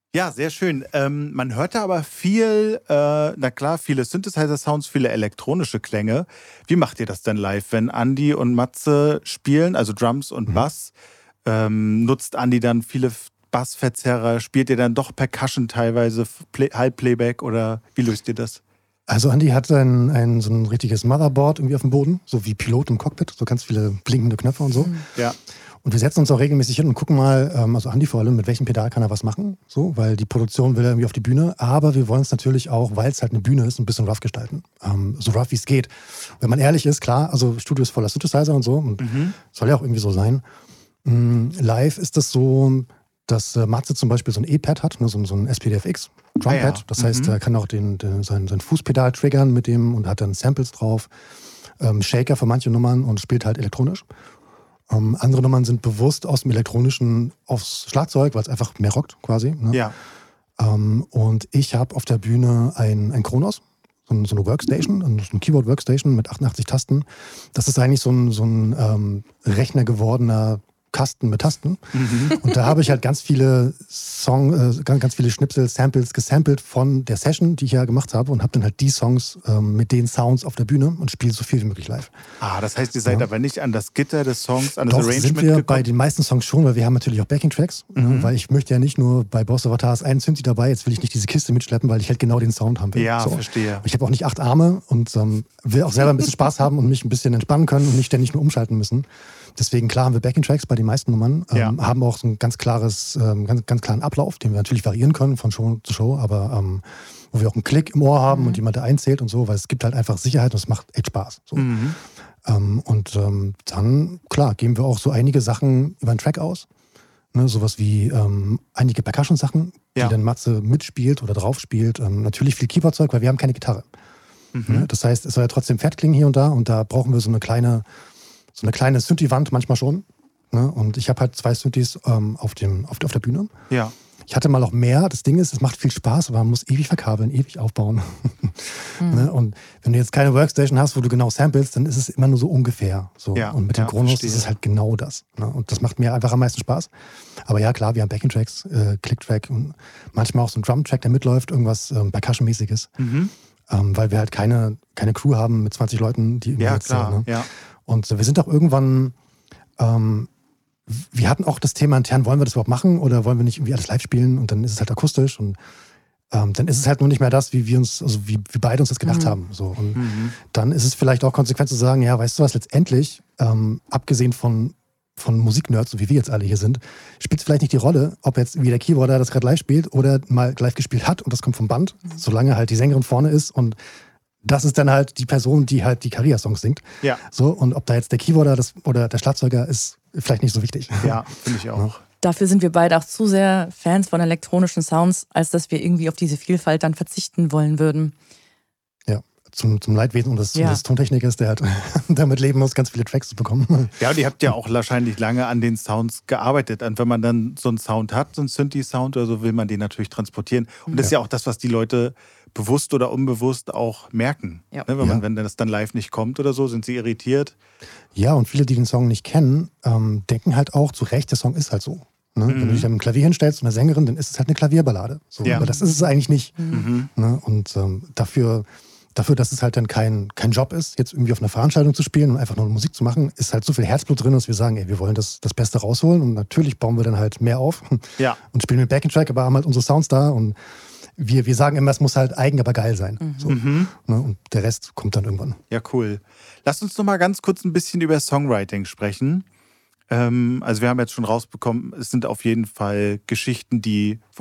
Ja, sehr schön. Man hörte aber viel, na klar, viele Synthesizer-Sounds, viele elektronische Klänge. Wie macht ihr das denn live, wenn Andi und Matze spielen, also Drums und Mhm. Bass? Nutzt Andi dann viele Bassverzerrer? Spielt ihr dann doch Percussion teilweise, Halbplayback oder wie löst ihr das? Also Andi hat so ein richtiges Motherboard irgendwie auf dem Boden, so wie Pilot im Cockpit, so ganz viele blinkende Knöpfe und so. Ja. Und wir setzen uns auch regelmäßig hin und gucken mal, also Andi vor allem, mit welchem Pedal kann er was machen, so, weil die Produktion will er irgendwie auf die Bühne, aber wir wollen es natürlich auch, weil es halt eine Bühne ist, ein bisschen rough gestalten, so rough wie es geht. Wenn man ehrlich ist, klar, also Studio ist voller Synthesizer und so und soll ja auch irgendwie so sein. Live ist das so, dass Matze zum Beispiel so ein E-Pad hat, ne, so ein SPDFX Drumpad. Ja. Das heißt, er kann auch sein Fußpedal triggern mit dem und hat dann Samples drauf, Shaker für manche Nummern und spielt halt elektronisch. Andere Nummern sind bewusst aus dem Elektronischen aufs Schlagzeug, weil es einfach mehr rockt quasi. Ne? Ja. Und ich habe auf der Bühne ein Kronos, so eine Workstation, so eine Keyboard-Workstation mit 88 Tasten. Das ist eigentlich so ein Rechner gewordener Kasten mit Tasten. Und da habe ich halt ganz viele ganz viele Schnipsel, Samples gesampelt von der Session, die ich ja gemacht habe und habe dann halt die Songs mit den Sounds auf der Bühne und spiele so viel wie möglich live. Ah, das heißt, ihr seid aber nicht an das Gitter des Songs, an das Doch, Arrangement sind wir gekommen? bei den meisten Songs schon, weil wir haben natürlich auch Backing-Tracks, ne, weil ich möchte ja nicht nur bei Boss of Avatars einen Synthi dabei, jetzt will ich nicht diese Kiste mitschleppen, weil ich halt genau den Sound haben will. Ja, so. verstehe. Ich habe auch nicht 8 Arme und will auch selber ein bisschen Spaß haben und mich ein bisschen entspannen können und nicht ständig nur umschalten müssen. Deswegen, klar, haben wir Backing-Tracks bei den meisten Nummern, haben auch so einen ganz klaren Ablauf, den wir natürlich variieren können von Show zu Show, aber wo wir auch einen Klick im Ohr haben und jemand, der einzählt und so, weil es gibt halt einfach Sicherheit und es macht echt Spaß. So. Dann, klar, geben wir auch so einige Sachen über den Track aus. Ne, sowas wie einige Percussion-Sachen, die dann Matze mitspielt oder drauf spielt. Natürlich viel Keyboard-Zeug, weil wir haben keine Gitarre. Ne? Das heißt, es soll ja trotzdem fett klingen hier und da brauchen wir so eine kleine Synthi-Wand manchmal schon. Ne? Und ich habe halt 2 Synthis auf der Bühne. Ja. Ich hatte mal auch mehr. Das Ding ist, es macht viel Spaß, aber man muss ewig verkabeln, ewig aufbauen. Ne? Und wenn du jetzt keine Workstation hast, wo du genau samplest, dann ist es immer nur so ungefähr. So. Ja, Und mit dem Kronos ist es halt genau das. Ne? Und das macht mir einfach am meisten Spaß. Aber ja, klar, wir haben Backing-Tracks, Click-Track und manchmal auch so ein Drum-Track, der mitläuft, irgendwas Percussion-mäßiges. Weil wir halt keine Crew haben mit 20 Leuten, die Ja, jetzt, klar. ne? Ja. Und wir sind auch irgendwann, wir hatten auch das Thema intern, wollen wir das überhaupt machen oder wollen wir nicht irgendwie alles live spielen und dann ist es halt akustisch und dann ist es halt nur nicht mehr das, wie wir beide uns das gedacht haben. So. Und dann ist es vielleicht auch konsequent zu sagen, ja, weißt du was, letztendlich, abgesehen von Musiknerds, so wie wir jetzt alle hier sind, spielt es vielleicht nicht die Rolle, ob jetzt wie der Keyboarder das gerade live spielt oder mal live gespielt hat und das kommt vom Band, solange halt die Sängerin vorne ist und das ist dann halt die Person, die halt die Caria-Songs singt. Ja. So, und ob da jetzt der Keyboarder oder der Schlagzeuger ist, vielleicht nicht so wichtig. Ja, finde ich auch. Dafür sind wir beide auch zu sehr Fans von elektronischen Sounds, als dass wir irgendwie auf diese Vielfalt dann verzichten wollen würden. Ja, zum Leidwesen des Tontechnikers, der halt damit leben muss, ganz viele Tracks zu bekommen. Ja, und ihr habt ja auch wahrscheinlich lange an den Sounds gearbeitet. Und wenn man dann so einen Sound hat, so einen Synthi-Sound oder so, will man den natürlich transportieren. Und das ist ja auch das, was die Leute bewusst oder unbewusst auch merken. Ja. Ne? Wenn das dann live nicht kommt oder so, sind sie irritiert. Ja, und viele, die den Song nicht kennen, denken halt auch, zu Recht, der Song ist halt so. Ne? Wenn du dich am Klavier hinstellst und eine Sängerin, dann ist es halt eine Klavierballade. So. Ja. Aber das ist es eigentlich nicht. Ne? Und dafür, dass es halt dann kein Job ist, jetzt irgendwie auf einer Veranstaltung zu spielen und einfach nur Musik zu machen, ist halt so viel Herzblut drin, dass wir sagen, ey, wir wollen das Beste rausholen. Und natürlich bauen wir dann halt mehr auf und spielen mit Backing-Track, aber haben halt unsere Sounds da und wir sagen immer, es muss halt eigen, aber geil sein. So. Ne? Und der Rest kommt dann irgendwann. Ja, cool. Lasst uns noch mal ganz kurz ein bisschen über Songwriting sprechen. Also wir haben jetzt schon rausbekommen, es sind auf jeden Fall Geschichten, die